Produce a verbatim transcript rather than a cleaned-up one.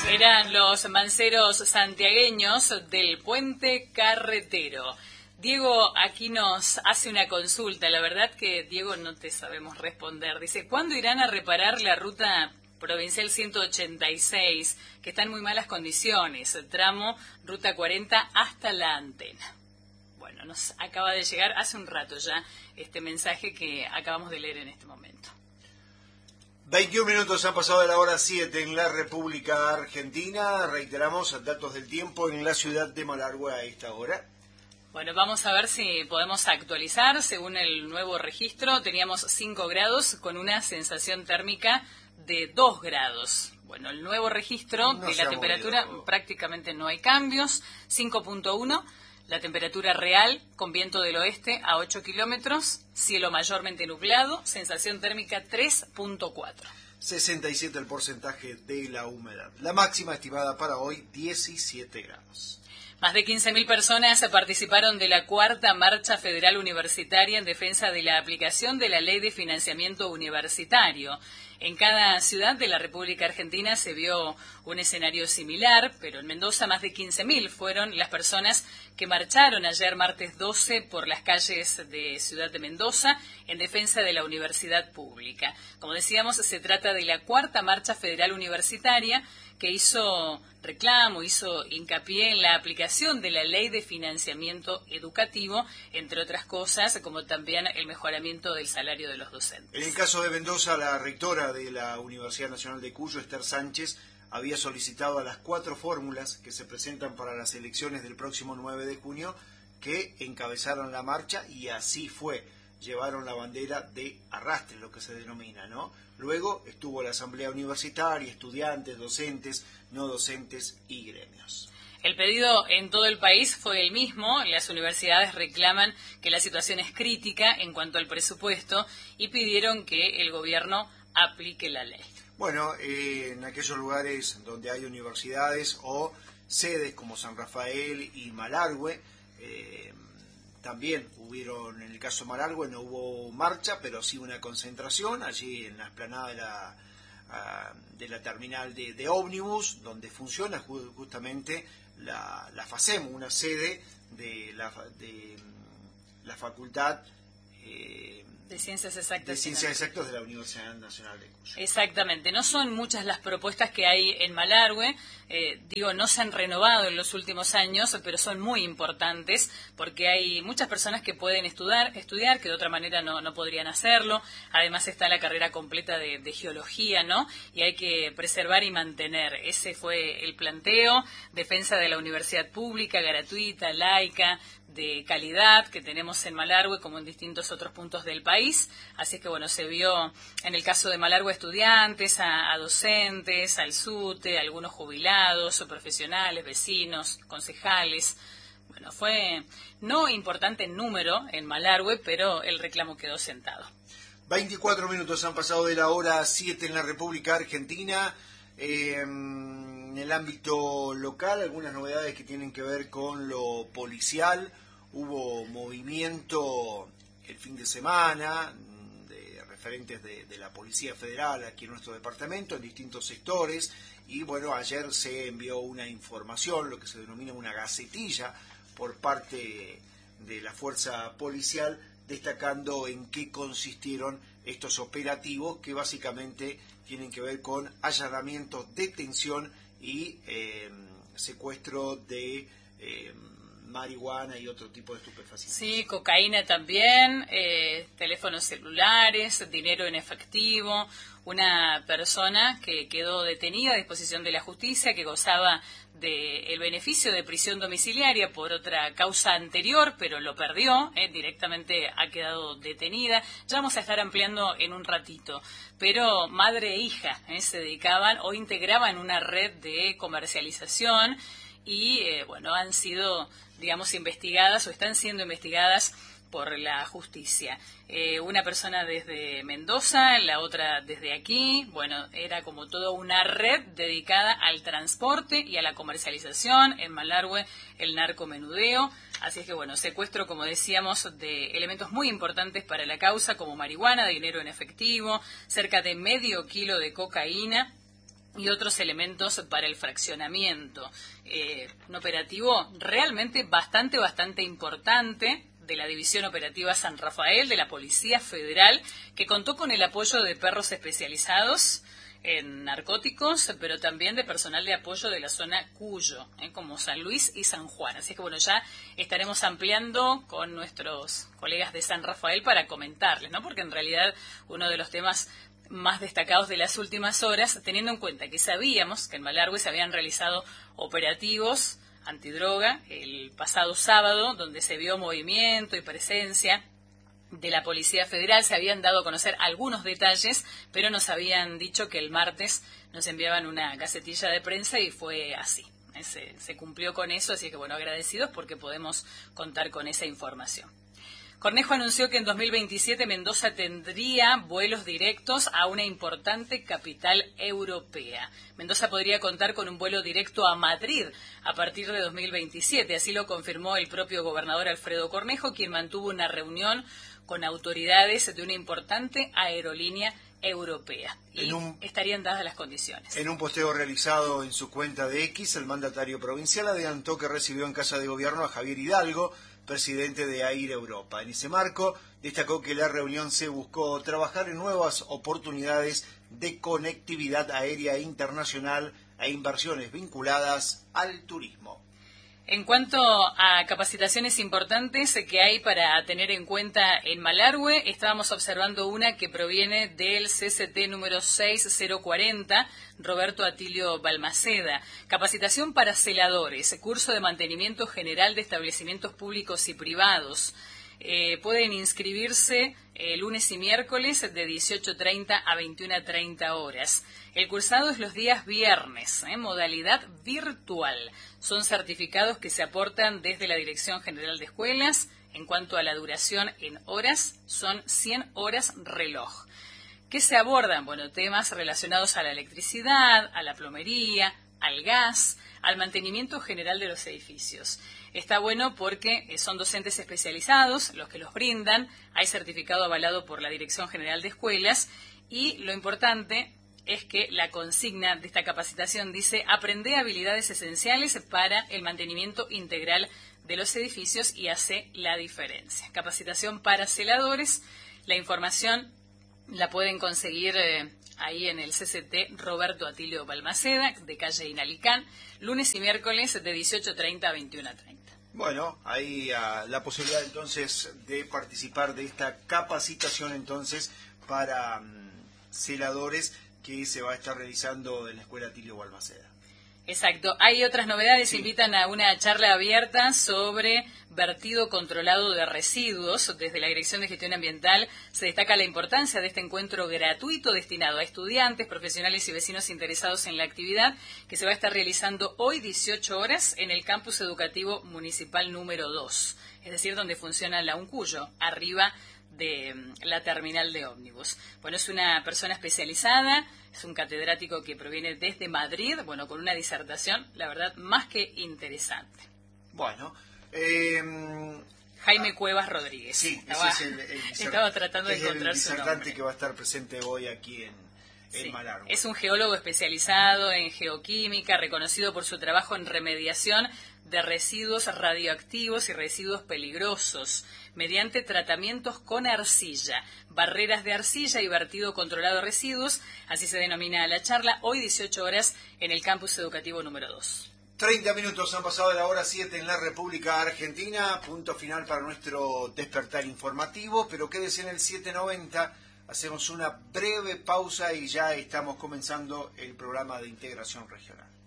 Eran los manceros santiagueños del Puente Carretero. Diego aquí nos hace una consulta. La verdad que, Diego, no te sabemos responder. Dice, ¿cuándo irán a reparar la ruta provincial ciento ochenta y seis? Que está en muy malas condiciones. El tramo ruta cuarenta hasta la antena. Bueno, nos acaba de llegar hace un rato ya este mensaje que acabamos de leer en este momento. veintiún minutos han pasado de la hora siete en la República Argentina. Reiteramos datos del tiempo en la ciudad de Malargüe a esta hora. Bueno, vamos a ver si podemos actualizar. Según el nuevo registro, teníamos cinco grados con una sensación térmica de dos grados. Bueno, el nuevo registro No de se la ha temperatura movido. Prácticamente no hay cambios. cinco punto uno, la temperatura real con viento del oeste a ocho kilómetros, cielo mayormente nublado, sensación térmica tres punto cuatro. sesenta y siete el porcentaje de la humedad. La máxima estimada para hoy, diecisiete grados. Más de quince mil personas participaron de la cuarta Marcha Federal Universitaria en defensa de la aplicación de la Ley de Financiamiento Universitario. En cada ciudad de la República Argentina se vio un escenario similar, pero en Mendoza más de quince mil fueron las personas que marcharon ayer martes doce por las calles de Ciudad de Mendoza en defensa de la universidad pública. Como decíamos, se trata de la cuarta Marcha Federal Universitaria que hizo reclamo, hizo hincapié en la aplicación de la Ley de Financiamiento Educativo, entre otras cosas, como también el mejoramiento del salario de los docentes. En el caso de Mendoza, la rectora de la Universidad Nacional de Cuyo, Esther Sánchez, había solicitado a las cuatro fórmulas que se presentan para las elecciones del próximo nueve de junio que encabezaran la marcha, y así fue. Llevaron la bandera de arrastre, lo que se denomina, ¿no? Luego estuvo la asamblea universitaria, estudiantes, docentes, no docentes y gremios. El pedido en todo el país fue el mismo. Las universidades reclaman que la situación es crítica en cuanto al presupuesto y pidieron que el gobierno aplique la ley. Bueno, eh, en aquellos lugares donde hay universidades o sedes como San Rafael y Malargüe, eh, también hubieron, en el caso de Malargüe no hubo marcha, pero sí una concentración allí en la explanada de la, uh, de la terminal de, de ómnibus, donde funciona ju- justamente la, la FACEM, una sede de la, de la Facultad eh, De Ciencias Exactas. de Ciencias Exactas de la Universidad Nacional de Cuyo. Exactamente. No son muchas las propuestas que hay en Malargüe. Eh, digo, no se han renovado en los últimos años, pero son muy importantes porque hay muchas personas que pueden estudiar, estudiar que de otra manera no, no podrían hacerlo. Además está la carrera completa de, de geología, ¿no? Y hay que preservar y mantener. Ese fue el planteo. Defensa de la universidad pública, gratuita, laica, de calidad que tenemos en Malargüe como en distintos otros puntos del país. Así que bueno, se vio en el caso de Malargüe estudiantes, a, a docentes, al SUTE, a algunos jubilados o profesionales, vecinos, concejales. Bueno, fue no importante en número en Malargüe, pero el reclamo quedó sentado. veinticuatro minutos han pasado de la hora siete en la República Argentina. Eh, en el ámbito local, algunas novedades que tienen que ver con lo policial. Hubo movimiento el fin de semana de referentes de, de la Policía Federal aquí en nuestro departamento, en distintos sectores. Y bueno, ayer se envió una información, lo que se denomina una gacetilla, por parte de la fuerza policial, destacando en qué consistieron estos operativos que básicamente tienen que ver con allanamientos, detención y eh, secuestro de eh, marihuana y otro tipo de estupefacientes. Sí, cocaína también, eh, teléfonos celulares, dinero en efectivo. Una persona que quedó detenida a disposición de la justicia, que gozaba del beneficio de prisión domiciliaria por otra causa anterior, pero lo perdió, eh, directamente ha quedado detenida. Ya vamos a estar ampliando en un ratito. Pero madre e hija eh, se dedicaban o integraban una red de comercialización y, eh, bueno, han sido, digamos, investigadas o están siendo investigadas por la justicia. Eh, una persona desde Mendoza, la otra desde aquí. Bueno, era como toda una red dedicada al transporte y a la comercialización. En Malargüe, el narcomenudeo. Así es que, bueno, secuestro, como decíamos, de elementos muy importantes para la causa, como marihuana, dinero en efectivo, cerca de medio kilo de cocaína y otros elementos para el fraccionamiento. Eh, un operativo realmente bastante, bastante importante de la División Operativa San Rafael, de la Policía Federal, que contó con el apoyo de perros especializados en narcóticos, pero también de personal de apoyo de la zona Cuyo, ¿eh? como San Luis y San Juan. Así que bueno, ya estaremos ampliando con nuestros colegas de San Rafael para comentarles, ¿no? Porque en realidad uno de los temas más destacados de las últimas horas, teniendo en cuenta que sabíamos que en Malargüe se habían realizado operativos antidroga el pasado sábado, donde se vio movimiento y presencia de la Policía Federal, se habían dado a conocer algunos detalles, pero nos habían dicho que el martes nos enviaban una gacetilla de prensa y fue así. Se, se cumplió con eso, así que bueno, agradecidos porque podemos contar con esa información. Cornejo anunció que en dos mil veintisiete Mendoza tendría vuelos directos a una importante capital europea. Mendoza podría contar con un vuelo directo a Madrid a partir de dos mil veintisiete, así lo confirmó el propio gobernador Alfredo Cornejo, quien mantuvo una reunión con autoridades de una importante aerolínea europea. Y un, estarían dadas las condiciones. En un posteo realizado en su cuenta de X, el mandatario provincial adelantó que recibió en Casa de Gobierno a Javier Hidalgo, presidente de AIR Europa. En ese marco, destacó que la reunión se buscó trabajar en nuevas oportunidades de conectividad aérea internacional e inversiones vinculadas al turismo. En cuanto a capacitaciones importantes que hay para tener en cuenta en Malargüe, estábamos observando una que proviene del C C T número seis mil cuarenta, Roberto Atilio Balmaceda. Capacitación para celadores, curso de mantenimiento general de establecimientos públicos y privados. Eh, pueden inscribirse eh, lunes y miércoles de dieciocho treinta a veintiuna treinta horas. El cursado es los días viernes, ¿eh? modalidad virtual. Son certificados que se aportan desde la Dirección General de Escuelas. En cuanto a la duración en horas, son cien horas reloj. ¿Qué se abordan? Bueno, temas relacionados a la electricidad, a la plomería, al gas, al mantenimiento general de los edificios. Está bueno porque son docentes especializados los que los brindan, hay certificado avalado por la Dirección General de Escuelas y lo importante es que la consigna de esta capacitación dice: aprende habilidades esenciales para el mantenimiento integral de los edificios y hace la diferencia. Capacitación para celadores, la información la pueden conseguir eh, ahí en el C C T Roberto Atilio Balmaceda, de calle Inalicán, lunes y miércoles de dieciocho treinta a veintiuna treinta. Bueno, ahí uh, la posibilidad entonces de participar de esta capacitación entonces para um, celadores que se va a estar realizando en la Escuela Atilio Balmaceda. Exacto. Hay otras novedades. Sí. Invitan a una charla abierta sobre vertido controlado de residuos. Desde la Dirección de Gestión Ambiental se destaca la importancia de este encuentro gratuito destinado a estudiantes, profesionales y vecinos interesados en la actividad que se va a estar realizando hoy dieciocho horas en el Campus Educativo Municipal número dos, es decir, donde funciona la UNCUYO, arriba de la terminal de ómnibus. Bueno, es una persona especializada, es un catedrático que proviene desde Madrid, bueno, con una disertación, la verdad, más que interesante. Bueno, eh, Jaime Cuevas Rodríguez. Sí, estaba, ese es el, el disert, estaba tratando de es encontrar el su nombre. disertante que va a estar presente hoy aquí en, en sí, Malargüe. Es un geólogo especializado en geoquímica, reconocido por su trabajo en remediación de residuos radioactivos y residuos peligrosos mediante tratamientos con arcilla, barreras de arcilla y vertido controlado de residuos, así se denomina la charla, hoy dieciocho horas en el Campus Educativo número dos. treinta minutos han pasado de la hora siete en la República Argentina, punto final para nuestro despertar informativo, pero quédese en el siete noventa, hacemos una breve pausa y ya estamos comenzando el programa de integración regional.